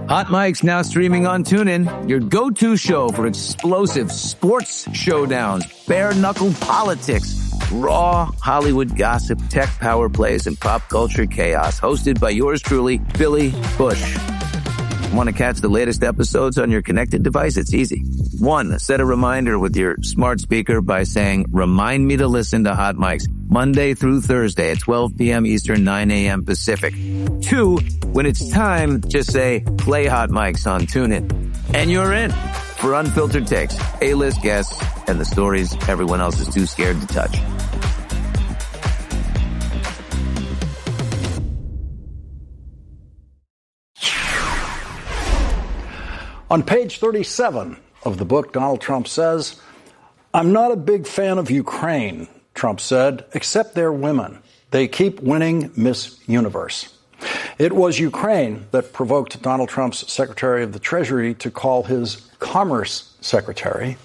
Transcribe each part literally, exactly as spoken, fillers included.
Hot Mike's now streaming on TuneIn, your go-to show for explosive sports showdowns, bare-knuckle politics, raw Hollywood gossip, tech power plays, and pop culture chaos. Hosted by yours truly, Billy Bush. Want to catch the latest episodes on your connected device? It's easy. One, set a reminder with your smart speaker by saying, remind me to listen to Hot Mike's Monday through Thursday at twelve p.m. Eastern, nine a.m. Pacific. Two, when it's time, just say, play Hot Mike's on TuneIn. And you're in for unfiltered takes, A-list guests, and the stories everyone else is too scared to touch. On page thirty-seven of the book, Donald Trump says, I'm not a big fan of Ukraine, Trump said, except they're women. They keep winning Miss Universe. It was Ukraine that provoked Donald Trump's Secretary of the Treasury to call his Commerce Secretary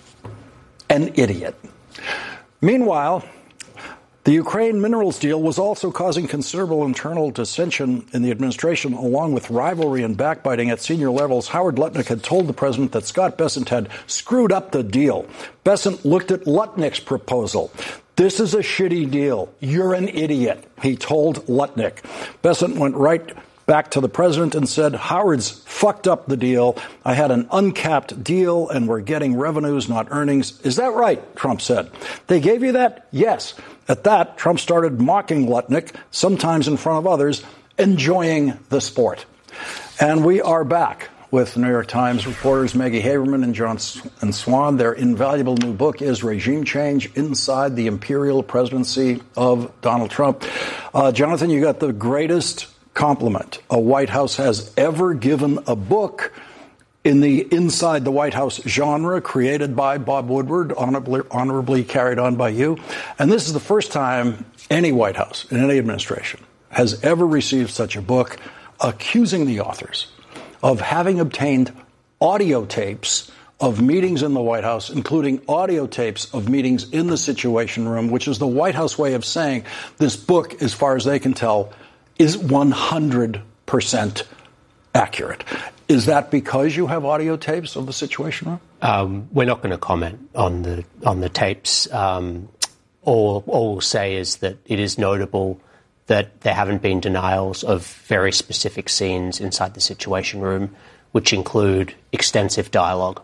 an idiot. Meanwhile, the Ukraine minerals deal was also causing considerable internal dissension in the administration, along with rivalry and backbiting at senior levels. Howard Lutnick had told the president that Scott Bessent had screwed up the deal. Bessent looked at Lutnick's proposal. This is a shitty deal. You're an idiot, he told Lutnick. Bessent went right back to the president and said, Howard's fucked up the deal. I had an uncapped deal and we're getting revenues, not earnings. Is that right? Trump said. They gave you that? Yes. At that, Trump started mocking Lutnick, sometimes in front of others, enjoying the sport. And we are back with New York Times reporters Maggie Haberman and John and Swan. Their invaluable new book is Regime Change Inside the Imperial Presidency of Donald Trump. Uh, Jonathan, you got the greatest compliment a White House has ever given a book in the Inside the White House genre, created by Bob Woodward, honorably, honorably carried on by you. And this is the first time any White House in any administration has ever received such a book, accusing the authors of having obtained audio tapes of meetings in the White House, including audio tapes of meetings in the Situation Room, which is the White House way of saying this book, as far as they can tell, is one hundred percent accurate. Is that because you have audio tapes of the Situation Room? Um, we're not going to comment on the on the tapes. Um, all, all we'll say is that it is notable that there haven't been denials of very specific scenes inside the Situation Room, which include extensive dialogue.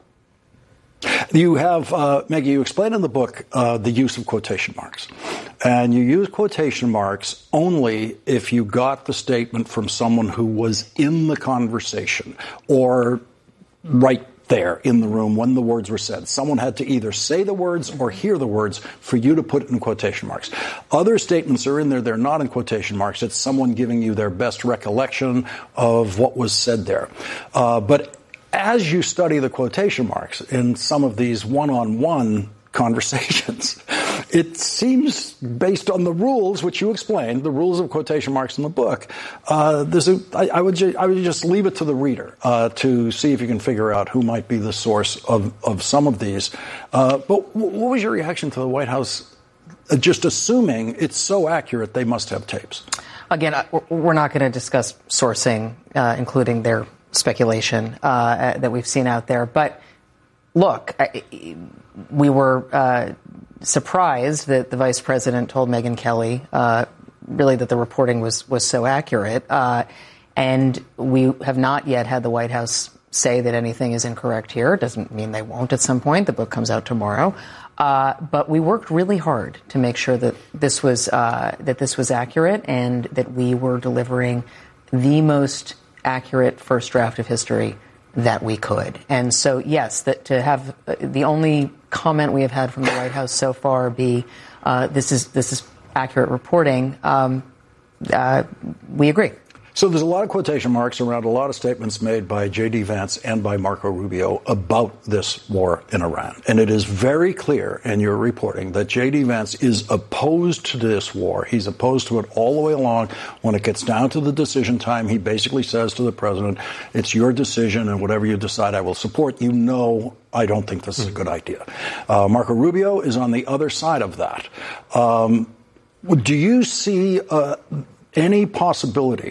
You have, uh, Maggie, you explain in the book uh, the use of quotation marks. And you use quotation marks only if you got the statement from someone who was in the conversation or right there in the room when the words were said. Someone had to either say the words or hear the words for you to put it in quotation marks. Other statements are in there, they're not in quotation marks. It's someone giving you their best recollection of what was said there. Uh, but as you study the quotation marks in some of these one-on-one conversations, it seems, based on the rules, which you explained, the rules of quotation marks in the book, uh, there's a, I, I, would ju- I would just leave it to the reader uh, to see if you can figure out who might be the source of, of some of these. Uh, but w- what was your reaction to the White House uh, just assuming it's so accurate they must have tapes? Again, we're not going to discuss sourcing, uh, including their speculation uh, that we've seen out there. But look, I, we were uh, surprised that the vice president told Megyn Kelly uh, really that the reporting was, was so accurate. Uh, and we have not yet had the White House say that anything is incorrect here. It doesn't mean they won't at some point. The book comes out tomorrow. Uh, but we worked really hard to make sure that this was uh, that this was accurate and that we were delivering the most accurate first draft of history that we could. And so, yes, that to have uh, the only comment we have had from the White House so far be uh, this is this is accurate reporting. Um, uh, we agree. So there's a lot of quotation marks around a lot of statements made by J D. Vance and by Marco Rubio about this war in Iran. And it is very clear in your reporting that J D. Vance is opposed to this war. He's opposed to it all the way along. When it gets down to the decision time, he basically says to the president, it's your decision, and whatever you decide, I will support. You know, I don't think this is a good idea. Uh, Marco Rubio is on the other side of that. Um, do you see uh, any possibility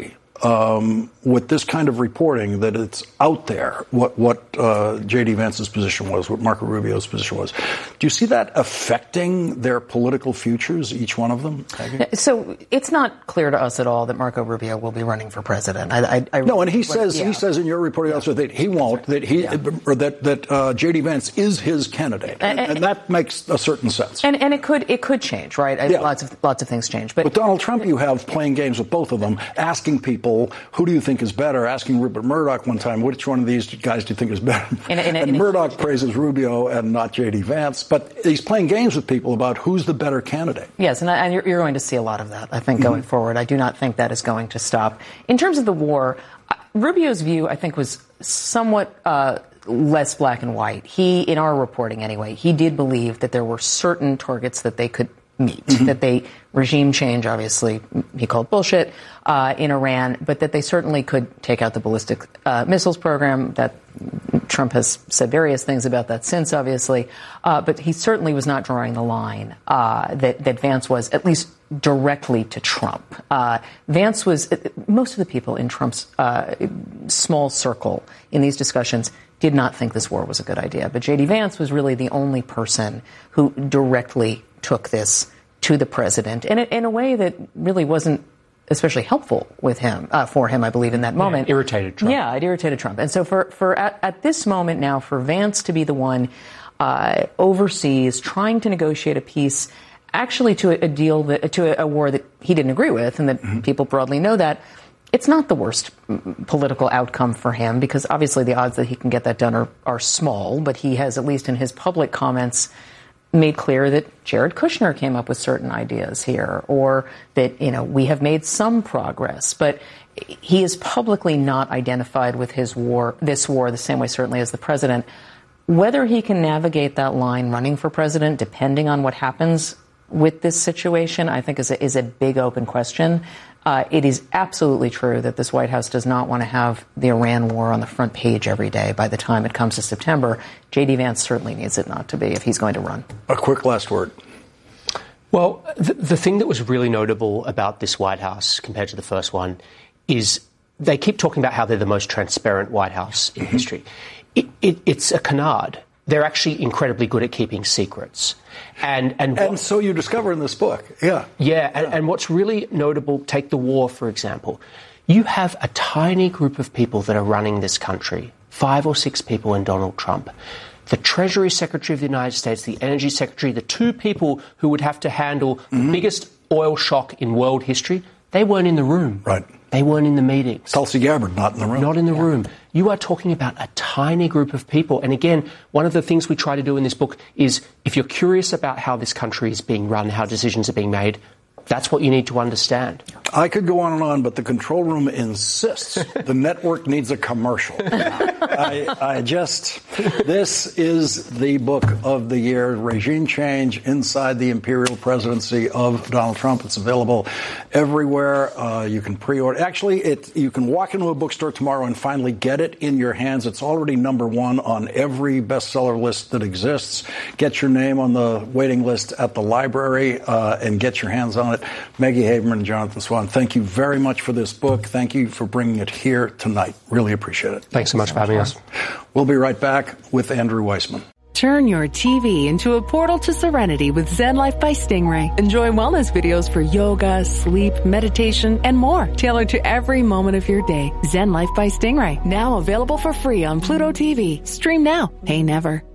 um, with this kind of reporting that it's out there, what, what uh, J D. Vance's position was, what Marco Rubio's position was. Do you see that affecting their political futures, each one of them? So it's not clear to us at all that Marco Rubio will be running for president. I, I, I no, and he but, says yeah. he says in your reporting yeah. also that he won't, that he yeah. or that that uh, J D. Vance is his candidate, and, and, and that makes a certain sense. And, and it could it could change, right? Yeah. Lots of lots of things change. But with Donald Trump, you have playing games with both of them, asking people who do you think is better, asking Rupert Murdoch one time, which one of these guys do you think is better? In a, in a, and in Murdoch a, praises Rubio and not J D. Vance, but he's playing games with people about who's the better candidate. Yes, and, and you're, you're going to see a lot of that, I think, going mm-hmm. forward. I do not think that is going to stop. In terms of the war, Rubio's view, I think, was somewhat uh, less black and white. He, in our reporting anyway, he did believe that there were certain targets that they could meet, mm-hmm. that they regime change, obviously, he called bullshit, uh, in Iran, but that they certainly could take out the ballistic uh, missiles program. That Trump has said various things about that since, obviously, uh, but he certainly was not drawing the line uh, that, that Vance was, at least directly to Trump. Uh, Vance was, most of the people in Trump's uh, small circle in these discussions did not think this war was a good idea. But J D. Vance was really the only person who directly took this to the president, and in a way that really wasn't especially helpful with him, uh, for him, I believe, in that moment. Yeah, irritated Trump. Yeah, it irritated Trump. And so for, for at, at this moment now, for Vance to be the one uh, overseas trying to negotiate a peace, actually to a, a deal, that, to a, a war that he didn't agree with, and that mm-hmm. people broadly know that, it's not the worst political outcome for him, because obviously the odds that he can get that done are, are small, but he has, at least in his public comments, made clear that Jared Kushner came up with certain ideas here, or that, you know, we have made some progress. But he is publicly not identified with his war, this war, the same way certainly as the president. Whether he can navigate that line running for president, depending on what happens with this situation, I think is a, is a big open question. Uh, it is absolutely true that this White House does not want to have the Iran war on the front page every day by the time it comes to September. J D. Vance certainly needs it not to be if he's going to run. A quick last word. Well, the, the thing that was really notable about this White House compared to the first one is they keep talking about how they're the most transparent White House in mm-hmm. history. It, it, it's a canard. They're actually incredibly good at keeping secrets. And and, and what, so you discover in this book, yeah. Yeah, and, yeah. and what's really notable, take the war, for example. You have a tiny group of people that are running this country, five or six people in Donald Trump. The Treasury Secretary of the United States, the Energy Secretary, the two people who would have to handle mm-hmm. the biggest oil shock in world history, they weren't in the room. Right. They weren't in the meetings. Tulsi Gabbard, not in the room. Not in the yeah. room. You are talking about a tiny group of people. And again, one of the things we try to do in this book is if you're curious about how this country is being run, how decisions are being made, that's what you need to understand. I could go on and on, but the control room insists the network needs a commercial. I, I just, this is the book of the year, Regime Change Inside the Imperial Presidency of Donald Trump. It's available everywhere. Uh, you can pre-order. Actually, it, you can walk into a bookstore tomorrow and finally get it in your hands. It's already number one on every bestseller list that exists. Get your name on the waiting list at the library uh, and get your hands on it. Maggie Haberman and Jonathan Swan, thank you very much for this book. Thank you for bringing it here tonight. Really appreciate it. Thanks so much for having us. We'll be right back with Andrew Weissman. Turn your T V into a portal to serenity with Zen Life by Stingray. Enjoy wellness videos for yoga, sleep, meditation, and more, tailored to every moment of your day. Zen Life by Stingray, now available for free on Pluto T V. Stream now, pay never.